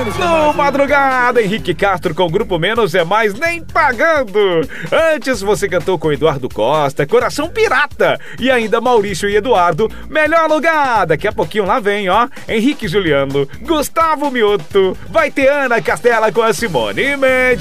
No Madrugada, Henrique Castro com Grupo Menos é Mais Nem Pagando. Antes você cantou com Eduardo Costa, Coração Pirata. E ainda Maurício e Eduardo, Melhor Lugar. Daqui a pouquinho lá vem, ó, Henrique e Juliano, Gustavo Mioto. Vai ter Ana Castela com a Simone Mendes.